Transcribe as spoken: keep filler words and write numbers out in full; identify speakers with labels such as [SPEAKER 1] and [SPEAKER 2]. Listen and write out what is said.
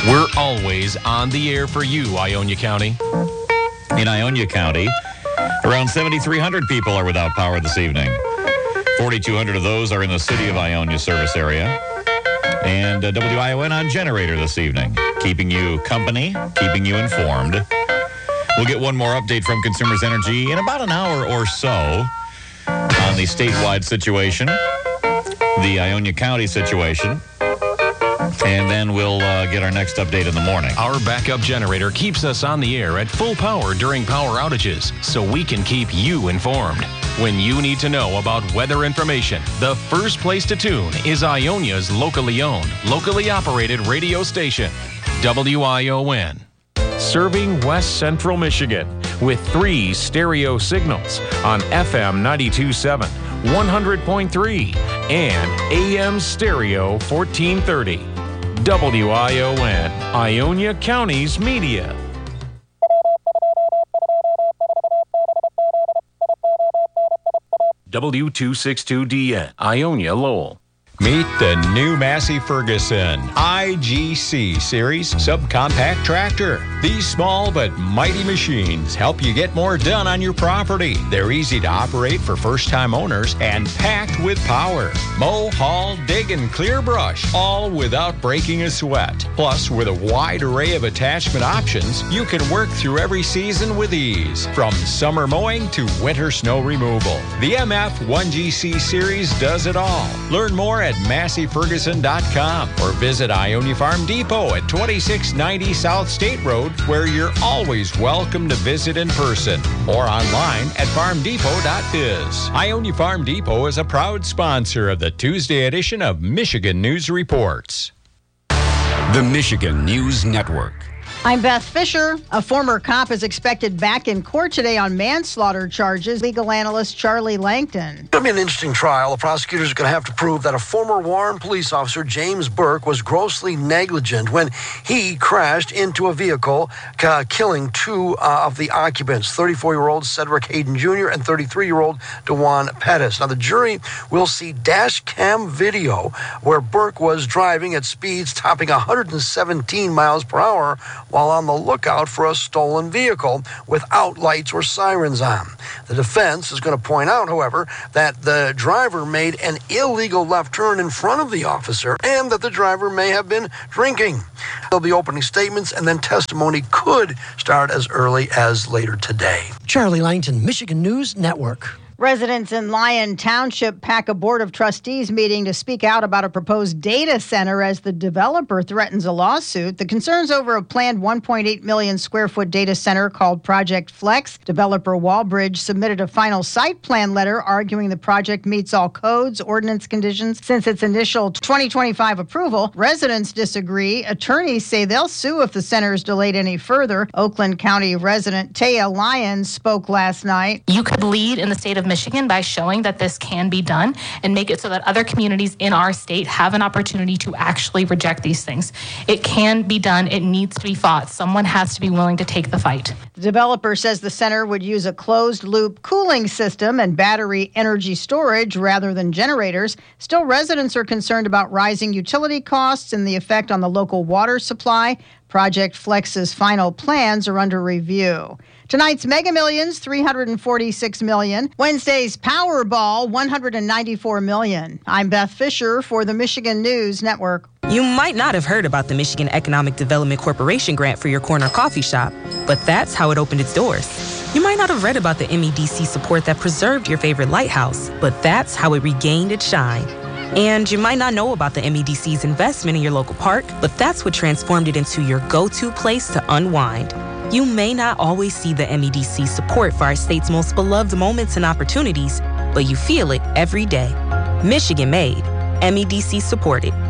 [SPEAKER 1] We're always on the air for you, Ionia County.
[SPEAKER 2] In Ionia County, around seventy-three hundred people are without power this evening. forty-two hundred of those are in the city of Ionia service area. And uh, W I O N on generator this evening, keeping you company, keeping you informed. We'll get one more update from Consumers Energy in about an hour or so on the statewide situation, the Ionia County situation, and then we'll uh, get our next update in the morning.
[SPEAKER 1] Our backup generator keeps us on the air at full power during power outages, so we can keep you informed. When you need to know about weather information, the first place to tune is Ionia's locally owned, locally operated radio station, W I O N. Serving West Central Michigan with three stereo signals on F M ninety-two point seven, one hundred point three, and A M stereo fourteen thirty. W I O N, Ionia County's media. W two sixty-two D N, Ionia Lowell.
[SPEAKER 3] Meet the new Massey Ferguson I G C Series subcompact tractor. These small but mighty machines help you get more done on your property. They're easy to operate for first-time owners and packed with power. Mow, haul, dig, and clear brush, all without breaking a sweat. Plus, with a wide array of attachment options, you can work through every season with ease, from summer mowing to winter snow removal. The M F one G C Series does it all. Learn more at Massey Ferguson dot com or visit Ionia Farm Depot at twenty-six ninety South State Road, where you're always welcome to visit in person, or online at farm depot dot biz. Ionia Farm Depot is a proud sponsor of the Tuesday edition of Michigan News Reports.
[SPEAKER 4] The Michigan News Network.
[SPEAKER 5] I'm Beth Fisher. A former cop is expected back in court today on manslaughter charges. Legal analyst Charlie Langton.
[SPEAKER 6] It's going to be an interesting trial. The prosecutors are going to have to prove that a former Warren police officer, James Burke, was grossly negligent when he crashed into a vehicle, uh, killing two uh, of the occupants, thirty-four-year-old Cedric Hayden Junior and thirty-three-year-old DeJuan Pettis. Now, the jury will see dash cam video where Burke was driving at speeds topping one hundred seventeen miles per hour while on the lookout for a stolen vehicle without lights or sirens on. The defense is going to point out, however, that the driver made an illegal left turn in front of the officer and that the driver may have been drinking. There'll be opening statements, and then testimony could start as early as later today.
[SPEAKER 7] Charlie Langton, Michigan News Network.
[SPEAKER 5] Residents in Lyon Township pack a Board of Trustees meeting to speak out about a proposed data center as the developer threatens a lawsuit. The concerns over a planned one point eight million square foot data center called Project Flex. Developer Wallbridge submitted a final site plan letter arguing the project meets all codes, ordinance conditions since its initial twenty twenty-five approval. Residents disagree. Attorneys say they'll sue if the center is delayed any further. Oakland County resident Taya Lyons spoke last night.
[SPEAKER 8] You could lead in the state of Michigan by showing that this can be done and make it so that other communities in our state have an opportunity to actually reject these things. It can be done. It needs to be fought. Someone has to be willing to take the fight.
[SPEAKER 5] The developer says the center would use a closed-loop cooling system and battery energy storage rather than generators. Still, residents are concerned about rising utility costs and the effect on the local water supply. Project Flex's final plans are under review. Tonight's Mega Millions, three hundred forty-six million dollars. Wednesday's Powerball, one hundred ninety-four million dollars. I'm Beth Fisher for the Michigan News Network.
[SPEAKER 9] You might not have heard about the Michigan Economic Development Corporation grant for your corner coffee shop, but that's how it opened its doors. You might not have read about the M E D C support that preserved your favorite lighthouse, but that's how it regained its shine. And you might not know about the M E D C's investment in your local park, but that's what transformed it into your go-to place to unwind. You may not always see the M E D C support for our state's most beloved moments and opportunities, but you feel it every day. Michigan made, M E D C supported.